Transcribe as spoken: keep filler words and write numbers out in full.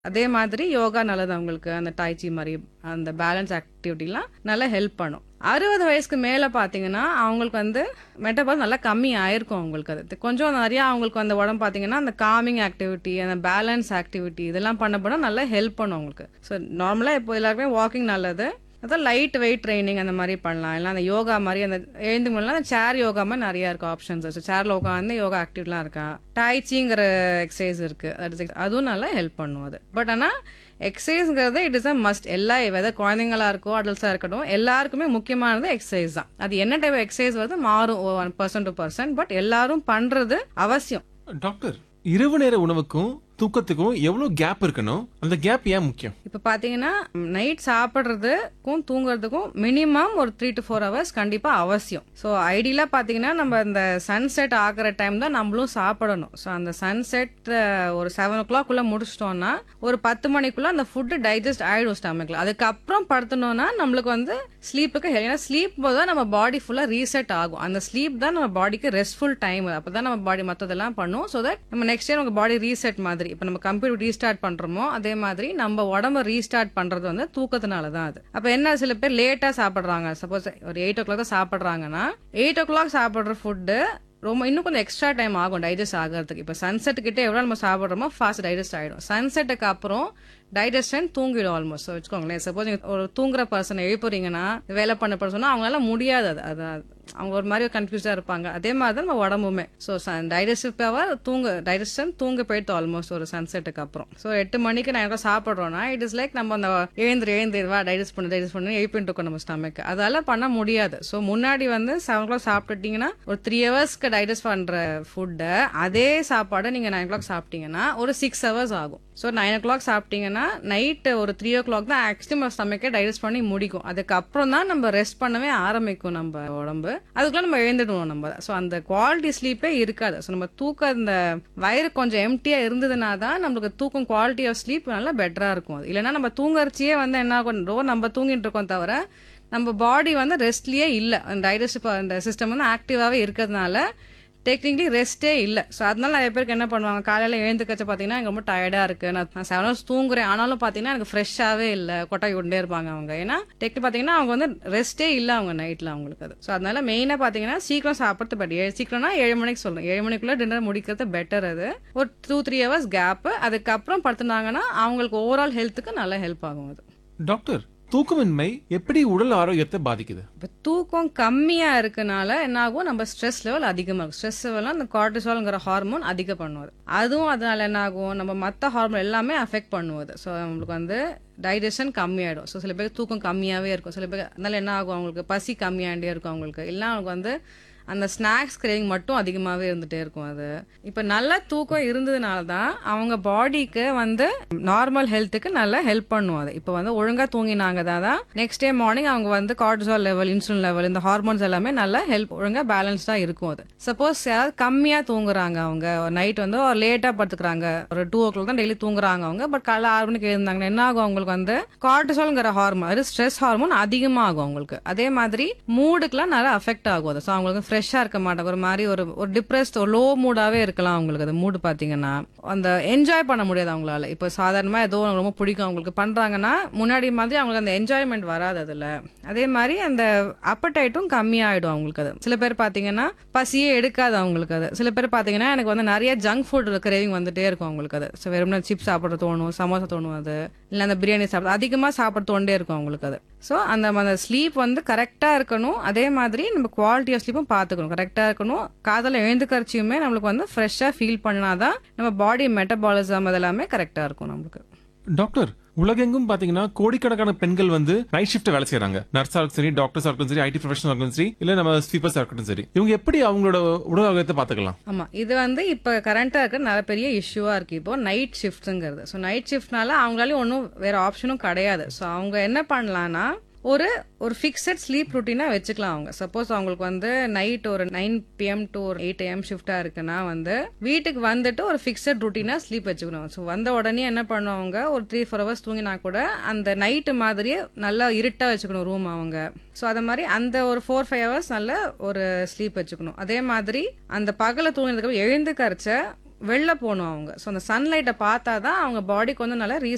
அதே மாதிரி யோகா நல்லது அவங்களுக்கு. அந்த டாய்ச்சி மாரி அந்த பேலன்ஸ் ஆக்டிவிட்டிலாம் நல்லா ஹெல்ப் பண்ணும். அறுபது வயசுக்கு மேல பார்த்தீங்கன்னா, அவங்களுக்கு வந்து மெட்டபால் நல்லா கம்மி ஆயிருக்கும் அவங்களுக்கு அது. கொஞ்சம் நெறையா அவங்களுக்கு அந்த உடம்பு பார்த்தீங்கன்னா, அந்த காமிங் ஆக்டிவிட்டி, அந்த பேலன்ஸ் ஆக்டிவிட்டி இதெல்லாம் பண்ண போனா நல்லா ஹெல்ப் பண்ணும் அவங்களுக்கு. ஸோ நார்மலா இப்போ எல்லாருக்குமே வாக்கிங் நல்லது. அதான் லைட் வெயிட் ட்ரெய்னிங் அந்த மாரி பண்ணலாம். இல்ல அந்த யோகா மாரி அந்த எழுந்து முன்னால அந்த சேர் யோகா மாரி நெறைய இருக்கு ஆப்ஷன்ஸ். ஸோ சேர்ல உட்காந்து யோகா ஆக்டிவிட்டிலாம் இருக்கா. டாய்ச்சிங்கிற எக்ஸர்சைஸ் இருக்கு. அதுவும் நல்லா ஹெல்ப் பண்ணும் அது. பட் ஆனா எக்ஸசைஸ்ங்கிறது இட் இஸ் அ மஸ்ட். எல்லா வெதர் குழந்தைங்களா இருக்கோ அடல்ட்ஸா இருக்கட்டும் எல்லாருக்குமே முக்கியமானது எக்ஸசைஸ் தான். அது என்ன டைப் எக்ஸசைஸ் வந்து மாறும் one person to person. But எல்லாரும் பண்றது அவசியம். டாக்டர், இரவு நேர உணவுக்கும் தூக்கத்துக்கும் எவ்வளவு கேப் இருக்கணும்? அந்த கேப் ஏன் முக்கியம்? இப்ப பாத்தீங்கன்னா நைட் சாப்பிடுறதுக்கும் தூங்குறதுக்கும் மினிமம் ஒரு த்ரீ டு ஃபோர் ஹவர்ஸ் கண்டிப்பா அவசியம். ஸோ ஐடியலா பாத்தீங்கன்னா நம்ம இந்த சன்செட் ஆகிற டைம் தான் நம்மளும் சாப்பிடணும். ஸோ அந்த சன்செட் ஒரு செவன் ஓ கிளாக் குள்ள முடிச்சிட்டோம்னா ஒரு பத்து மணிக்குள்ள அந்த ஃபுட்டு டைஜஸ்ட் ஆயிடும் ஸ்டமக்ல. அதுக்கப்புறம் படுத்தணும்னா நம்மளுக்கு வந்து ஸ்லீப்புக்கு ஏன்னா ஸ்லீப் போது தான் நம்ம பாடி ஃபுல்லா ரீசெட் ஆகும். அந்த ஸ்லீப் தான் நம்ம பாடிக்கு ரெஸ்ட்ஃபுல் டைம். அப்பதான் நம்ம பாடி மத்ததெல்லாம் பண்ணும். ஸோ தட் நம்ம நெக்ஸ்ட் டே நம்ம பாடி ரீசெட் மாதிரி இப்ப நம்ம கம்ப்யூட்டர் ரீஸ்டார்ட் பண்றோமோ அதே மாதிரி நம்ம உடம்ப ரீஸ்டார்ட் பண்றது வந்து தூக்கத்தினால தான் அது. அப்ப என்ன சில பேர் லேட்டா சாப்பிடுறாங்க. சப்போஸ் ஒரு எயிட் ஓ கிளாக் தான் சாப்பிடுறாங்கன்னா எயிட் ஓ கிளாக் சாப்பிடுற ஃபுட்டு ரொம்ப இன்னும் கொஞ்சம் எக்ஸ்ட்ரா டைம் ஆகும் டைஜஸ்ட் ஆகிறதுக்கு. இப்ப சன்செட் கிட்ட எவ்வளவு நம்ம சாப்பிடுறோமோ ஃபாஸ்ட் டைஜஸ்ட் ஆயிடும். சன்செட்டுக்கு அப்புறம் டைஜஷன் தூங்கிடும் ஆல்மோஸ்ட். வச்சுக்கோங்களேன், சப்போஸ் நீங்க ஒரு தூங்குற பர்சனை எழுப்புறீங்கன்னா வேலை பண்ண பர்சனா அவங்களால முடியாது. அது அது அவங்க ஒரு மாதிரி கன்ஃபியூஸா இருப்பாங்க. அதே மாதிரி தான் நம்ம உடம்புமே. ஸோ டைஜஸ்டிவ் பவர் தூங்க டைஜஷன் தூங்க போயிட்டு ஆல்மோஸ்ட் ஒரு சன்செட்டுக்கு அப்புறம். ஸோ எட்டு மணிக்கு நான் எவ்வளோ சாப்பிட்றோன்னா இட் இஸ் லைக் நம்ம அந்த எழுந்து எழுந்து வா டைஜஸ்ட் பண்ணு டைஜஸ்ட் பண்ணு எழுப்பிட்டு இருக்கோம் நம்ம ஸ்டமக்கு. அதெல்லாம் பண்ண முடியாது. ஸோ முன்னாடி வந்து செவன் ஓ கிளாக் சாப்பிட்டுட்டீங்கன்னா ஒரு த்ரீ ஹவர்ஸ்க்கு டைஜஸ்ட் பண்ற ஃபுட்டை அதே சாப்பாடை நீங்க நைன் ஓ கிளாக் சாப்பிட்டீங்கன்னா ஒரு சிக்ஸ் ஹவர்ஸ் ஆகும். ஸோ நைன் ஓ கிளாக் சாப்பிட்டீங்கன்னா நைட் ஒரு த்ரீ ஓ கிளாக் தான் ஆக்சுவலி நம்ம ஸ்டமக்கே டைஜஸ்ட் பண்ணி முடிக்கும். அதுக்கப்புறம் தான் நம்ம ரெஸ்ட் பண்ணவே ஆரம்பிக்கும் நம்ம உடம்பு. அதுக்குள்ள நம்ம எழுந்துடுவோம் நம்ம. ஸோ அந்த குவாலிட்டி ஸ்லீப்பே இருக்காது. ஸோ நம்ம தூக்கம் இந்த வயிறு கொஞ்சம் எம்டியா இருந்ததுனா தான் நம்மளுக்கு தூக்கம் குவாலிட்டி ஆஃப் ஸ்லீப் நல்லா பெட்டரா இருக்கும். அது இல்லைன்னா நம்ம தூங்கறச்சியே வந்து என்ன ஆகும், நம்ம தூங்கிட்டு இருக்கோம் தவிர நம்ம பாடி வந்து ரெஸ்ட்லயே இல்லை. அந்த டைஜஸ்டிவ் அந்த சிஸ்டம் வந்து ஆக்டிவாவே இருக்கிறதுனால டெக்னிக்கலி ரெஸ்டே இல்லை. ஸோ அதனால நிறைய பேருக்கு என்ன பண்ணுவாங்க, காலையில எழுந்துக்கச்ச பார்த்தீங்கன்னா எனக்கு ரொம்ப டயர்டா இருக்கு, நான் செவன் ஹவர்ஸ் தூங்குறேன் ஆனாலும் பார்த்தீங்கன்னா எனக்கு ஃப்ரெஷ்ஷாவே இல்லை, கொட்டாய் கொண்டே இருப்பாங்க அவங்க. ஏன்னா டெக்னிக் பார்த்தீங்கன்னா அவங்க வந்து ரெஸ்டே இல்லை அவங்க நைட்ல அவங்களுக்கு. அது ஸோ அதனால மெயினாக பார்த்தீங்கன்னா சீக்கிரம் சாப்பிட்றது பெட் ஏழு சீக்கிரம்னா ஏழு மணிக்கு சொல்லணும். ஏழு மணிக்குள்ள டின்னர் முடிக்கிறது பெட்டர். அது ஒரு டூ த்ரீ ஹவர்ஸ் கேப் அதுக்கப்புறம் படுத்துனாங்கன்னா அவங்களுக்கு ஓவரால் ஹெல்த்துக்கு நல்லா ஹெல்ப் ஆகும். அது டாக்டர், தூக்கமின்மை எப்படி உடல் ஆரோக்கியத்தை பாதிக்குது? இப்போ தூக்கம் கம்மியா இருக்கனால என்ன ஆகும், நம்ம ஸ்ட்ரெஸ் லெவல் அதிகமா இருக்கும். ஸ்ட்ரெஸ் லெவல் அந்த கார்டிசால்ங்கிற ஹார்மோன் அதிகம் பண்ணுவது. அதுவும் அதனால என்ன ஆகும், நம்ம மற்ற ஹார்மோன் எல்லாமே அஃபெக்ட் பண்ணுவது. ஸோ நம்மளுக்கு வந்து டைஜஷன் கம்மியாயிடும். ஸோ சில பேருக்கு தூக்கம் கம்மியாவே இருக்கும். சில பேர் அதனால என்ன ஆகும், அவங்களுக்கு பசி கம்மியாண்டே இருக்கும் அவங்களுக்கு. இல்லை அவங்களுக்கு வந்து அந்த ஸ்நாக்ஸ் கிரேவிங் மட்டும் அதிகமாகவே இருந்துகிட்டே இருக்கும். அது இப்போ நல்ல தூக்கம் இருந்ததுனால தான் அவங்க பாடிக்கு வந்து நார்மல் ஹெல்த்துக்கு நல்லா ஹெல்ப் பண்ணும். அது இப்போ வந்து ஒழுங்காக தூங்கினாங்க தான் தான் நெக்ஸ்ட் டே மார்னிங் அவங்க வந்து கார்டிசால் லெவல், இன்சுலின் லெவல், இந்த ஹார்மோன்ஸ் எல்லாமே நல்லா ஹெல்ப் ஒழுங்காக பேலன்ஸ்டாக இருக்கும். அது சப்போஸ் யாராவது கம்மியாக தூங்குறாங்க, அவங்க நைட் வந்து ஒரு லேட்டாக படுத்துக்கிறாங்க, ஒரு டூ ஓ கிளாக் தான் டெய்லி தூங்குறாங்க அவங்க, பட் காலைல ஆறு மணிக்கு எழுந்தாங்கன்னா என்ன ஆகும், அவங்களுக்கு வந்து கார்டிசால்ங்கிற ஹார்மோன் அது ஸ்ட்ரெஸ் ஹார்மோன் அதிகமாகும் அவங்களுக்கு. அதே மாதிரி மூடுக்குலாம் நல்லா அஃபெக்ட் ஆகும். அது ஸோ அவங்களுக்கு ஃப்ரெஷ்ஷா இருக்க மாட்டாங்க, ஒரு மாதிரி ஒரு ஒரு டிப்ரெஸ்ட் ஒரு லோ மூடாவே இருக்கலாம் அவங்களுக்கு. அது மூடு பாத்தீங்கன்னா அந்த என்ஜாய் பண்ண முடியாது அவங்களால. இப்போ சாதாரணமா ஏதோ ரொம்ப பிடிக்கும் அவங்களுக்கு பண்றாங்கன்னா முன்னாடி மாதிரி அவங்களுக்கு அந்த என்ஜாய்மெண்ட் வராது அதுல. அதே மாதிரி அந்த அப்படைட்டும் கம்மியாயிடும் அவங்களுக்கு. அது சில பேர் பாத்தீங்கன்னா பசியே எடுக்காது அவங்களுக்கு. அது சில பேர் பாத்தீங்கன்னா எனக்கு வந்து நிறைய ஜங்க் ஃபுட் கிரேவிங் வந்துட்டே இருக்கும் அவங்களுக்கு. அது ஸோ வெறும் சிப்ஸ் சாப்பிட தோணும், சமோசா தோணும், அது இல்லை அந்த பிரியாணி சாப்பிட அதிகமா சாப்பிட தோண்டே இருக்கும் அவங்களுக்கு. அது ஸோ அந்த ஸ்லீப் வந்து கரெக்டா இருக்கணும். அதே மாதிரி நம்ம குவாலிட்டி ஆஃப் ஸ்லீப்பும் பார்த்துக்கணும், கரெக்டா இருக்கணும். காதல எழுந்துக்கரிச்சியுமே நம்மளுக்கு வந்து ஃப்ரெஷ்ஷா ஃபீல் பண்ணாதான் நம்ம பாடி மெட்டபாலிசம் அதெல்லாமே கரெக்டா இருக்கும் நம்மளுக்கு. டாக்டர், உலகெங்கும் பாத்தீங்கன்னா கோடிக்கணக்கான பெண்கள் வந்து நைட் ஷிஃப்ட் வேலை செய்யறாங்க. நர்ஸா இருக்கட்டும் சரி, டாக்டர்ஸா இருக்கட்டும் சரி, ஐடி ப்ரொஃபஷனல் இருக்கட்டும் சரி, இல்ல நம்ம ஸ்வீப்பர்ஸா இருக்கட்டும் சரி, இவங்க எப்படி அவங்களோட உடல் ஆரோக்கியத்தை பாத்துக்கலாம்? ஆமா, இது வந்து இப்ப கரண்டா இருக்க நல்ல பெரிய இஷ்யூவா இருக்கு இப்போ நைட் ஷிஃப்ட்ங்கிறது. ஸோ நைட் ஷிஃப்ட்னால அவங்களால ஒன்றும் வேற ஆப்ஷனும் கிடையாது. ஸோ அவங்க என்ன பண்ணலாம்னா ஒரு ஒரு ஃபிக்ஸட் ஸ்லீப் ருட்டீனா வச்சுக்கலாம் அவங்க. சப்போஸ் அவங்களுக்கு வந்து நைட் ஒரு நைன் பிஎம் டு ஒரு எயிட் ஏஎம் ஷிஃப்டா இருக்குன்னா வந்து வீட்டுக்கு வந்துட்டு ஒரு ஃபிக்ஸட் ருட்டீனா ஸ்லீப் வச்சுக்கணும். ஸோ வந்த உடனே என்ன பண்ணுவாங்க, ஒரு த்ரீ ஃபோர் ஹவர்ஸ் தூங்கினா கூட அந்த நைட்டு மாதிரியே நல்லா இருட்டா வச்சுக்கணும் ரூம் அவங்க. ஸோ அது மாதிரி அந்த ஒரு ஃபோர் ஃபைவ் ஹவர்ஸ் நல்ல ஒரு ஸ்லீப் வச்சுக்கணும். அதே மாதிரி அந்த பகல தூங்கினதுக்கு எழுந்து கரைச்ச வெளில போகணும் அவங்க. ஸோ அந்த சன்லைட்டை பார்த்தா தான் அவங்க பாடிக்கு வந்து நல்லா ரீசெட்